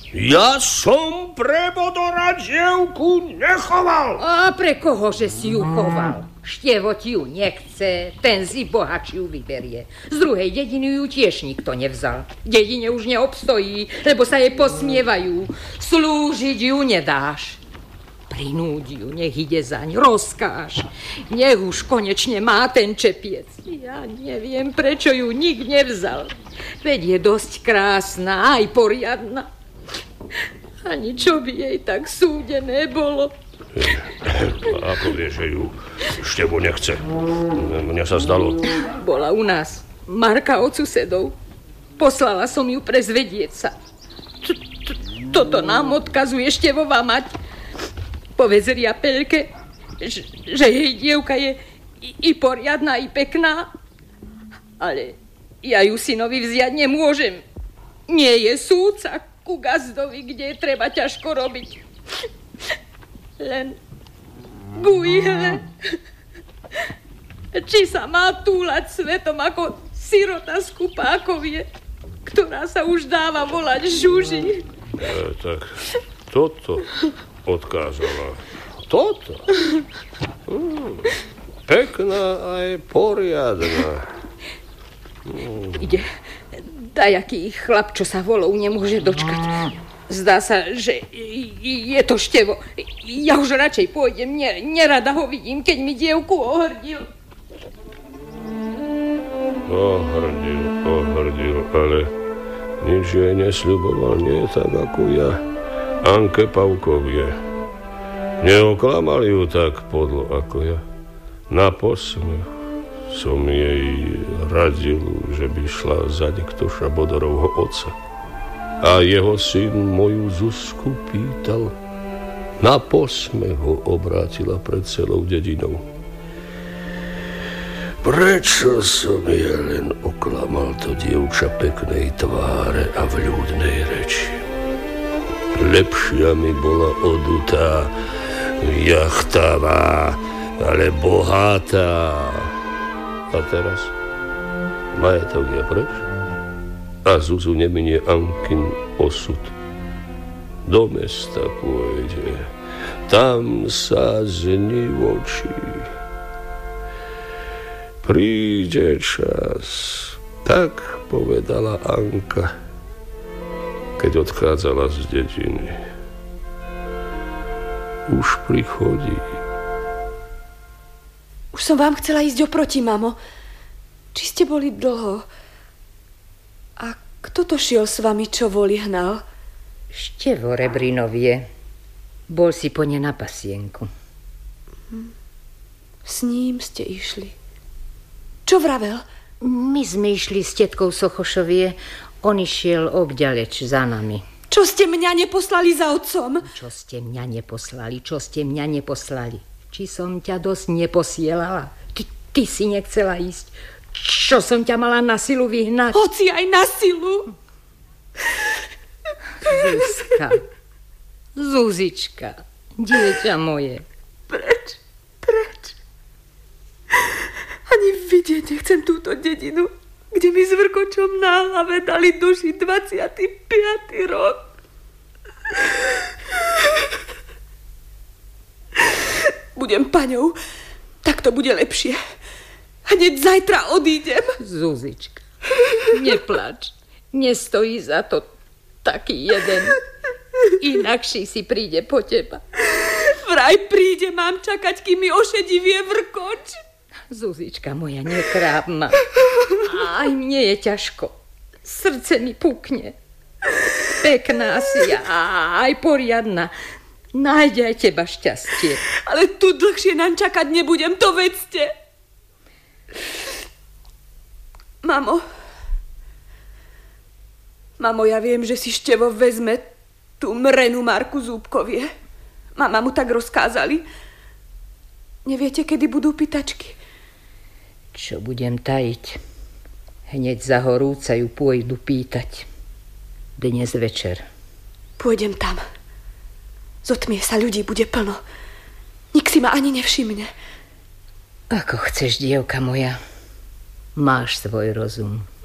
Ja som pre Bodora dievku nechoval. A pre koho, že si ju choval? Števo ti ju nechce, ten si bohač ju vyberie. Z druhej dediny ju tiež nikto nevzal. V dedine už neobstojí, lebo sa jej posmievajú. Slúžiť ju nedáš. Prinúdi ju, nech ide zaň, rozkáž. Nech už konečne má ten čepiec. Ja neviem, prečo ju nik nevzal. Veď je dosť krásna, aj poriadna. Ani čo by jej tak súdené bolo. Ako vieš, že ju Števo nechce? Mne sa zdalo. Bola u nás Marka od susedov. Poslala som ju prezvedieť sa. Toto nám odkazuje Števová mať. Povedz Riapelke, že jej dievka je i poriadna, i pekná. Ale ja ju synovi vziať nemôžem. Nie je súdca ku gazdovi, kde je treba ťažko robiť. Len bujhle. Či sa má túlať svetom ako sirota z Kupákovie, ktorá sa už dáva volať Žuži. Tak toto odkázala. Toto? Pekná aj poriadna. Ide dajaký chlap, čo sa volou nemôže dočkať. Zdá sa, že je to Števo. Ja už radšej pôjdem. Nerada ho vidím, keď mi dievku ohrdil. Ohrdil, ale nič jej nesľuboval, nie tak ako ja. Anke Pavkovie. Neoklamal ju tak podlo ako ja. Na posmech som jej radil, že by šla za Niktoša Bodorovho otca. A jeho syn moju Zuzku pýtal. Na posmech ho obrátila pred celou dedinou. Prečo som je len oklamal to dievča peknej tváre a vľúdnej reči? Lepšia mi bola odutá, jachtavá, ale bohatá. A teraz majetok je preč a Zuzu neminie Ankin osud. Do mesta pôjde, tam sa znivočí. Príde čas, tak povedala Anka, keď odchádzala z dediny. Už prichodí. Už som vám chcela ísť oproti, mamo. Či ste boli dlho? A kto to šiel s vami, čo voli hnal? Števo Rebrinovie. Bol si po ne na pasienku. S ním ste išli. Čo vravel? My sme išli s tetkou Sochošovie. On išiel obďaleč za nami. Čo ste mňa neposlali za otcom? Čo ste mňa neposlali? Či som ťa dosť neposielala? Ty si nechcela ísť. Čo som ťa mala na silu vyhnať? Hoci aj na silu. Zuzka. Zuzička. Dieťa moje. Preč? Ani vidieť nechcem túto dedinu, kde mi s vrkočom na hlave dali dožiť 25. rok. Budem paňou, tak to bude lepšie. Hneď zajtra odídem. Zuzička, neplač. Nestojí za to taký jeden. Inakší si príde po teba. Vraj príde, mám čakať, kým mi ošedivie vrkoč. Zuzička moja, nekráp ma. Aj mne je ťažko. Srdce mi pukne. Pekná si a aj poriadna. Nájde aj teba šťastie. Ale tu dlhšie nám čakať nebudem, to vedzte. Mamo, ja viem, že si Števo vezme tú mrenú Marku Zúbkovie. Mama mu tak rozkázali. Neviete, kedy budú pýtačky? Čo budem tajiť? Hneď za horúca ju pôjdu pýtať. Dnes večer. Pôjdem tam. Zotmie sa ľudí, bude plno. Nik si ma ani nevšimne. Ako chceš, dievka moja. Máš svoj rozum.